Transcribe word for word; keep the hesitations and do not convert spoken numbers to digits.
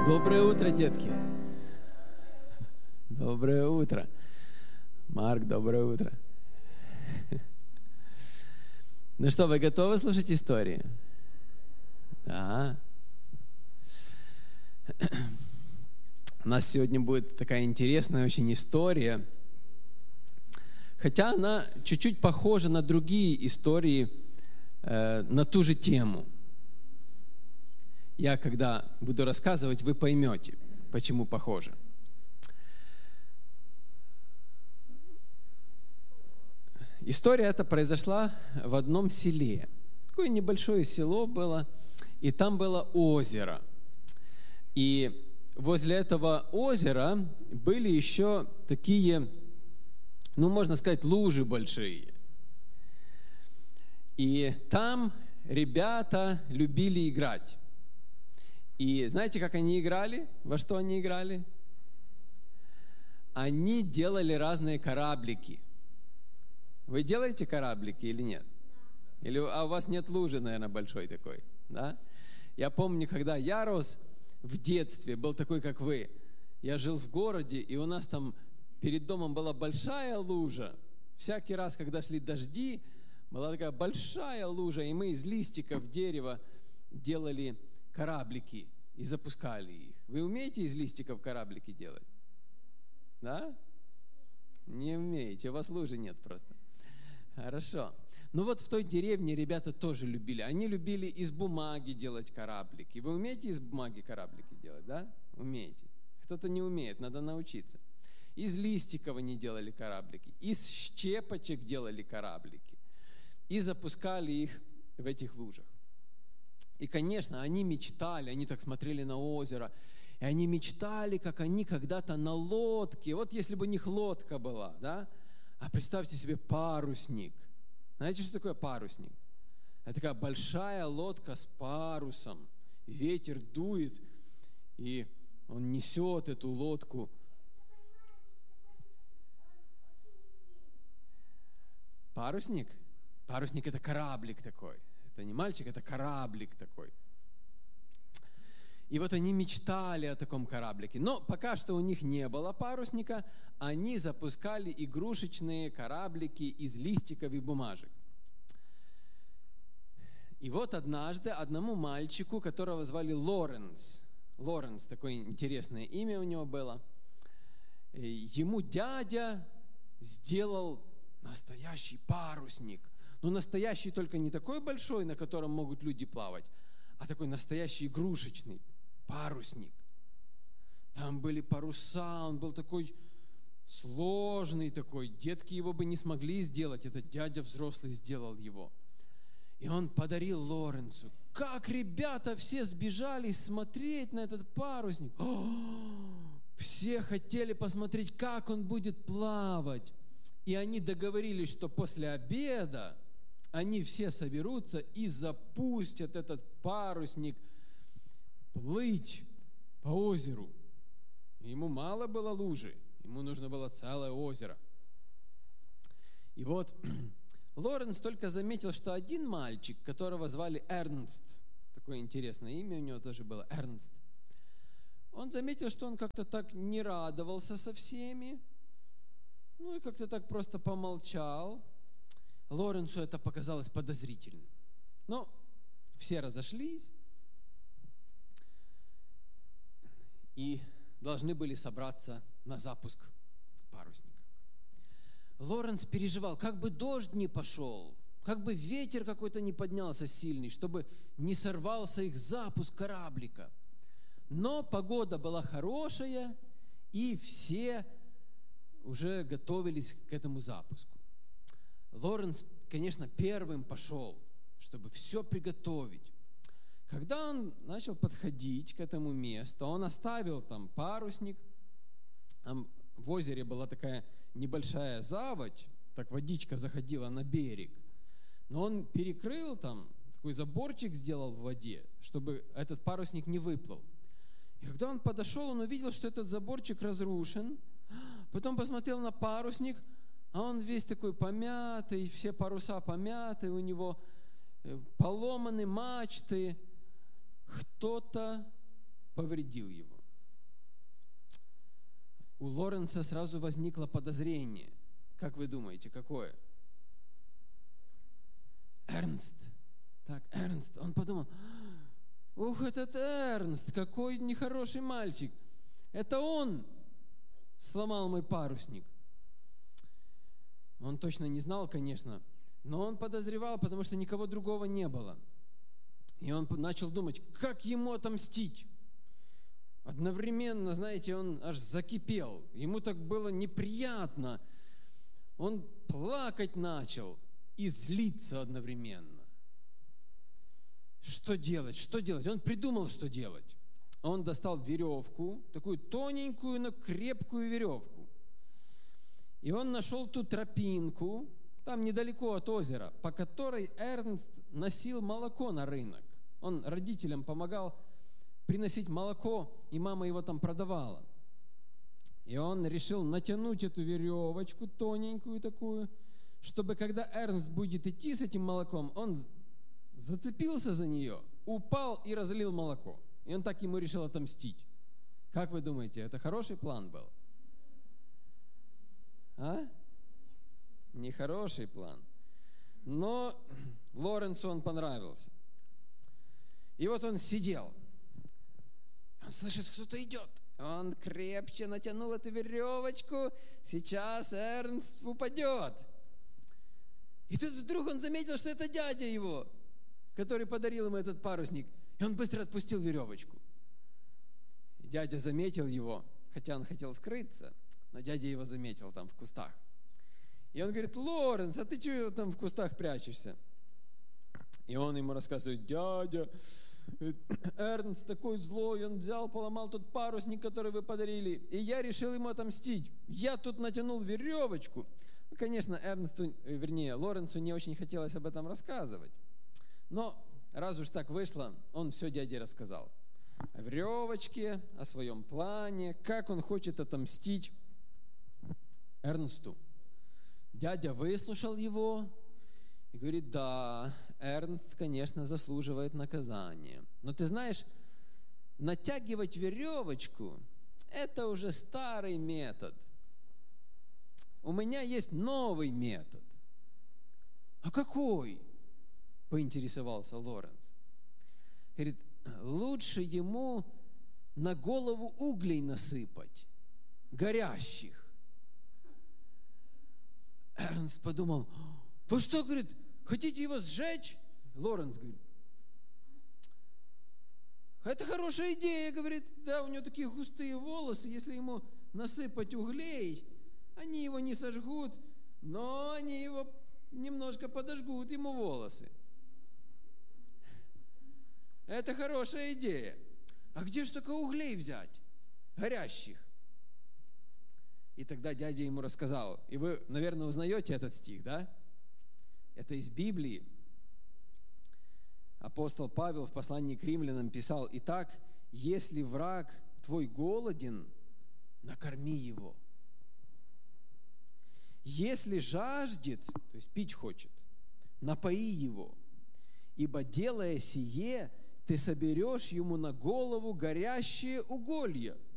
Доброе утро, детки. Доброе утро. Марк, доброе утро. Ну что, вы готовы слушать истории? Да. У нас сегодня будет такая интересная очень история. Хотя она чуть-чуть похожа на другие истории, э, на ту же тему. Я, когда буду рассказывать, вы поймете, почему похоже. История эта произошла в одном селе. Такое небольшое село было, и там было озеро. И возле этого озера были еще такие, ну, можно сказать, лужи большие. И там ребята любили играть. И знаете, как они играли? Во что они играли? Они делали разные кораблики. Вы делаете кораблики или нет? Или а у вас нет лужи, наверное, большой такой, да? Я помню, когда я рос в детстве, был такой, как вы. Я жил в городе, и у нас там перед домом была большая лужа. Всякий раз, когда шли дожди, была такая большая лужа, и мы из листиков дерева делали кораблики и запускали их. Вы умеете из листиков кораблики делать? Да? Не умеете, у вас лужи нет просто. Хорошо. Ну вот в той деревне ребята тоже любили. Они любили из бумаги делать кораблики. Вы умеете из бумаги кораблики делать, да? Умеете. Кто-то не умеет, надо научиться. Из листиков они делали кораблики. Из щепочек делали кораблики. И запускали их в этих лужах. И, конечно, они мечтали, они так смотрели на озеро, и они мечтали, как они когда-то на лодке. Вот если бы у них лодка была, да? А представьте себе парусник. Знаете, что такое парусник? Это такая большая лодка с парусом. Ветер дует, и он несет эту лодку. Парусник? Парусник – это кораблик такой. Это не мальчик, это кораблик такой. И вот они мечтали о таком кораблике. Но пока что у них не было парусника, они запускали игрушечные кораблики из листиков и бумажек. И вот однажды одному мальчику, которого звали Лоренс, Лоренс, такое интересное имя у него было, ему дядя сделал настоящий парусник. Но настоящий только не такой большой, на котором могут люди плавать, а такой настоящий игрушечный парусник. Там были паруса, он был такой сложный такой. Детки его бы не смогли сделать, этот дядя взрослый сделал его. И он подарил Лоренсу. Как ребята все сбежали смотреть на этот парусник. О, все хотели посмотреть, как он будет плавать. И они договорились, что после обеда они все соберутся и запустят этот парусник плыть по озеру. Ему мало было лужи, ему нужно было целое озеро. И вот Лоренс только заметил, что один мальчик, которого звали Эрнст, такое интересное имя у него тоже было, Эрнст, он заметил, что он как-то так не радовался со всеми, ну и как-то так просто помолчал. Лоренсу это показалось подозрительным. Но все разошлись и должны были собраться на запуск парусника. Лоренс переживал, как бы дождь не пошел, как бы ветер какой-то не поднялся сильный, чтобы не сорвался их запуск кораблика. Но погода была хорошая, и все уже готовились к этому запуску. Лоренс, конечно, первым пошел, чтобы все приготовить. Когда он начал подходить к этому месту, он оставил там парусник. Там в озере была такая небольшая заводь, так водичка заходила на берег. Но он перекрыл там, такой заборчик сделал в воде, чтобы этот парусник не выплыл. И когда он подошел, он увидел, что этот заборчик разрушен. Потом посмотрел на парусник, а он весь такой помятый, все паруса помяты, у него поломаны мачты. Кто-то повредил его. У Лоренса сразу возникло подозрение. Как вы думаете, какое? Эрнст. Так, Эрнст. Он подумал, ух, этот Эрнст, какой нехороший мальчик. Это он сломал мой парусник. Он точно не знал, конечно, но он подозревал, потому что никого другого не было. И он начал думать, как ему отомстить. Одновременно, знаете, он аж закипел. Ему так было неприятно. Он плакать начал и злиться одновременно. Что делать? Что делать? Он придумал, что делать. Он достал веревку, такую тоненькую, но крепкую веревку. И он нашел ту тропинку, там недалеко от озера, по которой Эрнст носил молоко на рынок. Он родителям помогал приносить молоко, и мама его там продавала. И он решил натянуть эту веревочку тоненькую такую, чтобы когда Эрнст будет идти с этим молоком, он зацепился за нее, упал и разлил молоко. И он так ему решил отомстить. Как вы думаете, это хороший план был? А? Нехороший план. Но Лоренсу он понравился. И вот он сидел. Он слышит, кто-то идет. Он крепче натянул эту веревочку. Сейчас Эрнст упадет. И тут вдруг он заметил, что это дядя его, который подарил ему этот парусник. И он быстро отпустил веревочку. И дядя заметил его, хотя он хотел скрыться, но дядя его заметил там в кустах. И он говорит, Лоренс, а ты чего там в кустах прячешься? И он ему рассказывает, дядя, Эрнст такой злой, он взял, поломал тот парусник, который вы подарили, и я решил ему отомстить. Я тут натянул веревочку. Ну, конечно, Эрнсту, вернее, Лоренсу не очень хотелось об этом рассказывать. Но раз уж так вышло, он все дяде рассказал. О веревочке, о своем плане, как он хочет отомстить Эрнсту. Дядя выслушал его и говорит, да, Эрнст, конечно, заслуживает наказания. Но ты знаешь, натягивать веревочку – это уже старый метод. У меня есть новый метод. А какой? Поинтересовался Лоренс. Говорит, лучше ему на голову углей насыпать, горящих. Эрнст подумал, вы что, говорит, хотите его сжечь? Лоренс говорит, это хорошая идея, говорит, да, у него такие густые волосы, если ему насыпать углей, они его не сожгут, но они его немножко подожгут, ему волосы. Это хорошая идея. А где же только углей взять, горящих? И тогда дядя ему рассказал. И вы, наверное, узнаете этот стих, да? Это из Библии. Апостол Павел в послании к римлянам писал, «Итак, если враг твой голоден, накорми его. Если жаждет, то есть пить хочет, напои его. Ибо, делая сие, ты соберешь ему на голову горящие уголья».